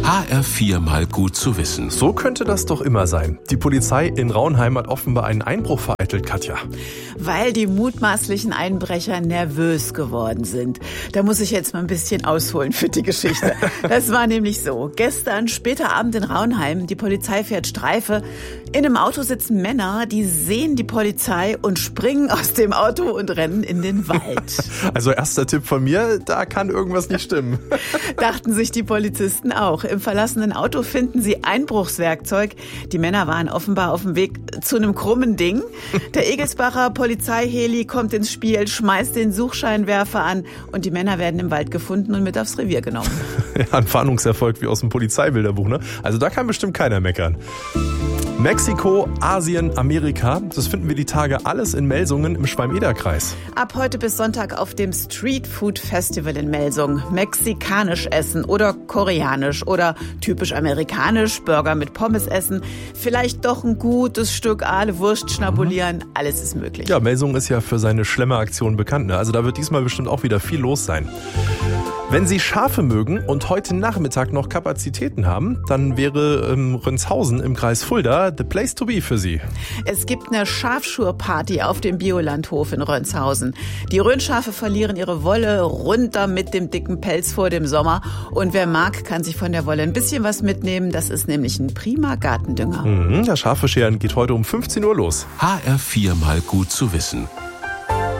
HR4 mal gut zu wissen. So könnte das doch immer sein. Die Polizei in Raunheim hat offenbar einen Einbruch vereitelt, Katja. Weil die mutmaßlichen Einbrecher nervös geworden sind. Da muss ich jetzt mal ein bisschen ausholen für die Geschichte. Das war nämlich so. Gestern, später Abend in Raunheim, die Polizei fährt Streife. In einem Auto sitzen Männer, die sehen die Polizei und springen aus dem Auto und rennen in den Wald. Also erster Tipp von mir, da kann irgendwas nicht stimmen. Dachten sich die Polizisten auch. Im verlassenen Auto finden sie Einbruchswerkzeug. Die Männer waren offenbar auf dem Weg zu einem krummen Ding. Der Egelsbacher Polizeiheli kommt ins Spiel, schmeißt den Suchscheinwerfer an und die Männer werden im Wald gefunden und mit aufs Revier genommen. Ja, ein Fahndungserfolg wie aus dem Polizeibilderbuch, ne? Also da kann bestimmt keiner meckern. Mexiko, Asien, Amerika, das finden wir die Tage alles in Melsungen im Schwalm-Eder-Kreis. Ab heute bis Sonntag auf dem Street Food Festival in Melsungen. Mexikanisch essen oder koreanisch oder typisch amerikanisch, Burger mit Pommes essen, vielleicht doch ein gutes Stück Aale Wurst schnabulieren, alles ist möglich. Ja, Melsungen ist ja für seine Schlemmeraktion bekannt, ne? Also da wird diesmal bestimmt auch wieder viel los sein. Wenn Sie Schafe mögen und heute Nachmittag noch Kapazitäten haben, dann wäre Rönshausen im Kreis Fulda the place to be für Sie. Es gibt eine Schafschurparty auf dem Biolandhof in Rönshausen. Die Röhnschafe verlieren ihre Wolle runter mit dem dicken Pelz vor dem Sommer. Und wer mag, kann sich von der Wolle ein bisschen was mitnehmen. Das ist nämlich ein prima Gartendünger. Der Schafescheren geht heute um 15 Uhr los. HR4 mal gut zu wissen.